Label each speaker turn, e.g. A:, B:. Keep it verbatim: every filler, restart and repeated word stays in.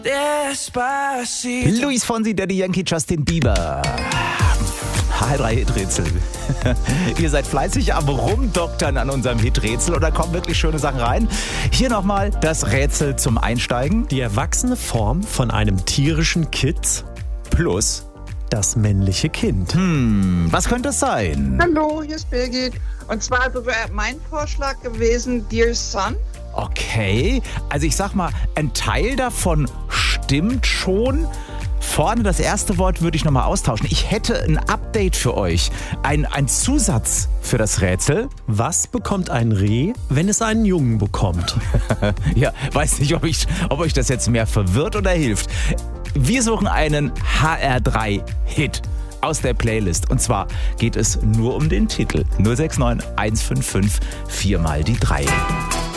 A: Despacito.
B: Luis Fonsi, Daddy Yankee, Justin Bieber. H drei Hiträtsel. Ihr seid fleißig am Rumdoktern an unserem Hiträtsel und da kommen wirklich schöne Sachen rein. Hier nochmal das Rätsel zum Einsteigen.
C: Die erwachsene Form von einem tierischen Kitz
B: Plus
C: das männliche Kind.
B: Hm, was könnte es sein?
D: Hallo, hier ist Birgit. Und zwar wäre mein Vorschlag gewesen, Dear Son.
B: Okay, also ich sag mal, ein Teil davon stimmt schon. Vorne das erste Wort würde ich nochmal austauschen. Ich hätte ein Update für euch. Ein, ein Zusatz für das Rätsel.
C: Was bekommt ein Reh, wenn es einen Jungen bekommt?
B: Ja, weiß nicht, ob, ich, ob euch das jetzt mehr verwirrt oder hilft. Wir suchen einen H R drei Hit aus der Playlist. Und zwar geht es nur um den Titel. null sechs neun eins fünf fünf vier mal die drei.